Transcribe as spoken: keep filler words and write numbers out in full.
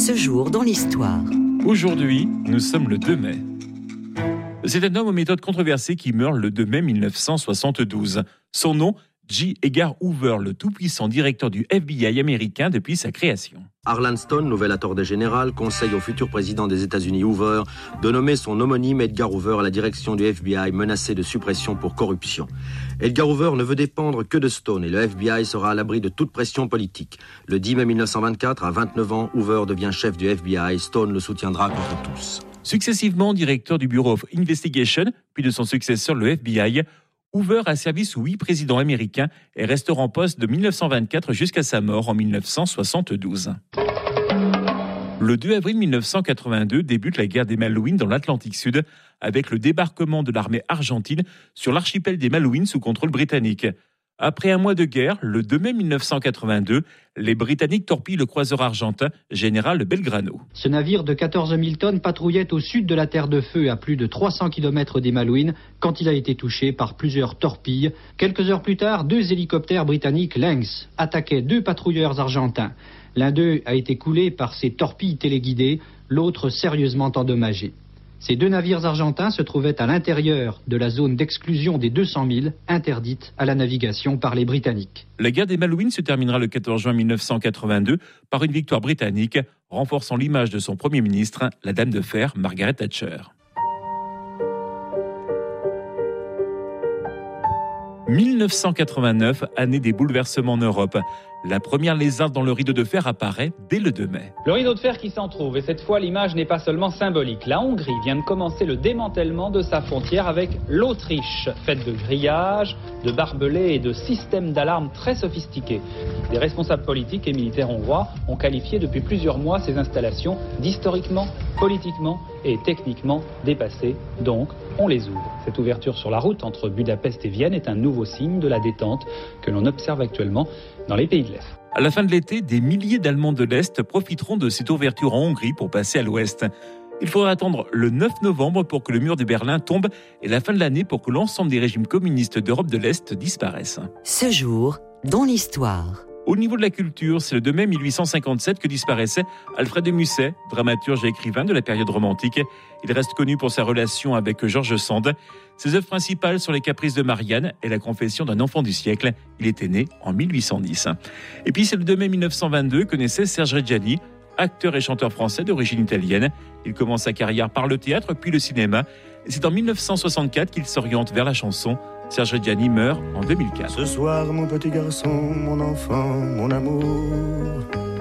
Ce jour dans l'histoire. Aujourd'hui, nous sommes le deux mai. C'est un homme aux méthodes controversées qui meurt le deux mai mille neuf cent soixante-douze. Son nom, J. Edgar Hoover, le tout-puissant directeur du F B I américain depuis sa création. Harlan Stone, nouvel attorney général, conseille au futur président des États-Unis Hoover de nommer son homonyme Edgar Hoover à la direction du F B I menacé de suppression pour corruption. Edgar Hoover ne veut dépendre que de Stone et le F B I sera à l'abri de toute pression politique. Le dix mai mille neuf cent vingt-quatre, à vingt-neuf ans, Hoover devient chef du F B I. Stone le soutiendra contre tous. Successivement directeur du Bureau of Investigation, puis de son successeur le F B I, Hoover a servi sous huit présidents américains et restera en poste de mille neuf cent vingt-quatre jusqu'à sa mort en mille neuf cent soixante-douze. Le deux avril mille neuf cent quatre-vingt-deux débute la guerre des Malouines dans l'Atlantique Sud avec le débarquement de l'armée argentine sur l'archipel des Malouines sous contrôle britannique. Après un mois de guerre, le deux mai mille neuf cent quatre-vingt-deux, les Britanniques torpillent le croiseur argentin Général Belgrano. Ce navire de quatorze mille tonnes patrouillait au sud de la Terre de Feu à plus de trois cents kilomètres des Malouines quand il a été touché par plusieurs torpilles. Quelques heures plus tard, deux hélicoptères britanniques Lynx attaquaient deux patrouilleurs argentins. L'un d'eux a été coulé par ces torpilles téléguidées, l'autre sérieusement endommagé. Ces deux navires argentins se trouvaient à l'intérieur de la zone d'exclusion des deux cent milles, interdite à la navigation par les Britanniques. La guerre des Malouines se terminera le quatorze juin mille neuf cent quatre-vingt-deux par une victoire britannique, renforçant l'image de son Premier ministre, la Dame de Fer, Margaret Thatcher. mille neuf cent quatre-vingt-neuf, année des bouleversements en Europe. La première lézarde dans le rideau de fer apparaît dès le deux mai. Le rideau de fer qui s'en trouve, et cette fois l'image n'est pas seulement symbolique. La Hongrie vient de commencer le démantèlement de sa frontière avec l'Autriche, faite de grillages, de barbelés et de systèmes d'alarme très sophistiqués. Des responsables politiques et militaires hongrois ont qualifié depuis plusieurs mois ces installations d'historiquement, politiquement et techniquement dépassées. Donc, on les ouvre. Cette ouverture sur la route entre Budapest et Vienne est un nouveau signe de la détente que l'on observe actuellement dans les pays de l'Est. À la fin de l'été, des milliers d'Allemands de l'Est profiteront de cette ouverture en Hongrie pour passer à l'Ouest. Il faudra attendre le neuf novembre pour que le mur de Berlin tombe et la fin de l'année pour que l'ensemble des régimes communistes d'Europe de l'Est disparaissent. Ce jour dans l'histoire. Au niveau de la culture, c'est le deux mai mille huit cent cinquante-sept que disparaissait Alfred de Musset, dramaturge et écrivain de la période romantique. Il reste connu pour sa relation avec George Sand. Ses œuvres principales sont Les Caprices de Marianne et La Confession d'un enfant du siècle. Il était né en mille huit cent dix. Et puis c'est le deux mai mille neuf cent vingt-deux que naissait Serge Reggiani, acteur et chanteur français d'origine italienne. Il commence sa carrière par le théâtre puis le cinéma. Et c'est en mille neuf cent soixante-quatre qu'il s'oriente vers la chanson. Serge Reggiani meurt en deux mille quatre. Ce soir, mon petit garçon, mon enfant, mon amour,